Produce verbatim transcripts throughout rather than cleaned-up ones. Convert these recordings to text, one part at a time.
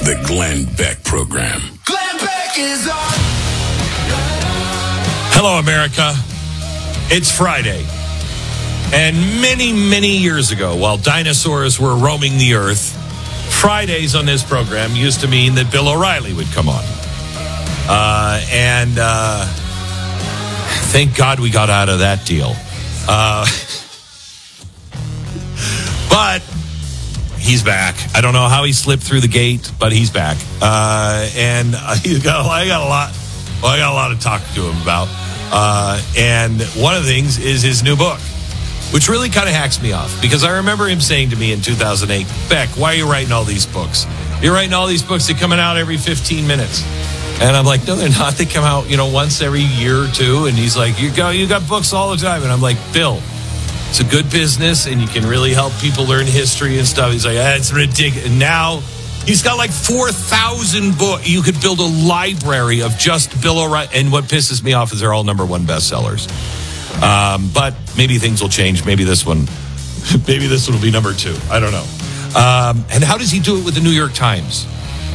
The Glenn Beck Program. Glenn Beck is on. Hello, America. It's Friday. And many, many years ago, while dinosaurs were roaming the earth, Fridays on this program used to mean that Bill O'Reilly would come on. Uh, and uh, thank God we got out of that deal. Uh, but he's back. I don't know how he slipped through the gate, but he's back. Uh, and he's got, I got a lot. Well, I got a lot to talk to him about. Uh, and one of the things is his new book, which really kind of hacks me off, because I remember him saying to me in two thousand eight, Beck, why are you writing all these books? You're writing all these books that coming out every fifteen minutes. And I'm like, no, they're not. They come out, you know, once every year or two. And he's like, you got, you got books all the time. And I'm like, Bill, it's a good business and you can really help people learn history and stuff. He's like, that's ridiculous. And now he's got like four thousand books. You could build a library of just Bill O'Reilly. And what pisses me off is they're all number one bestsellers. Um, but maybe things will change. Maybe this one, maybe this one will be number two. I don't know. Um, and how does he do it with the New York Times?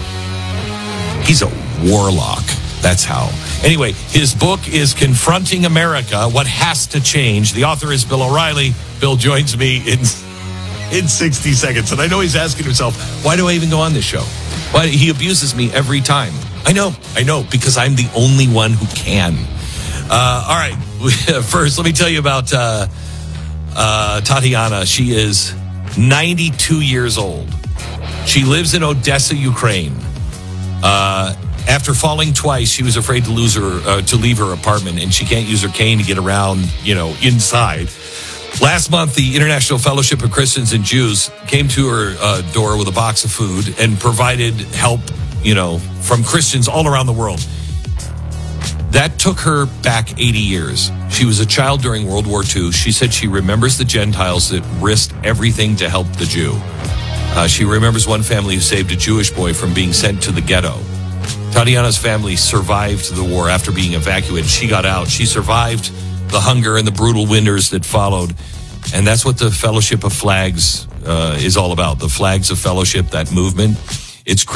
He's a warlock. That's how. Anyway, his book is Confronting America, What Has to Change. The author is Bill O'Reilly. Bill joins me in in sixty seconds. And I know he's asking himself, why do I even go on this show? Why he abuses me every time. I know, I know, because I'm the only one who can. Uh, all right. First, let me tell you about uh, uh, Tatiana. She is ninety-two years old. She lives in Odessa, Ukraine. Uh, after falling twice, she was afraid to lose her uh, to leave her apartment, and she can't use her cane to get around, you know, inside. Last month, the International Fellowship of Christians and Jews came to her uh, door with a box of food and provided help, you know, from Christians all around the world. That took her back eighty years. She was a child during World War Two. She said she remembers the Gentiles that risked everything to help the Jew. Uh, she remembers one family who saved a Jewish boy from being sent to the ghetto. Tatiana's family survived the war after being evacuated. She got out. She survived the hunger and the brutal winters that followed. And that's what the Fellowship of Flags uh, is all about. The Flags of Fellowship, that movement. It's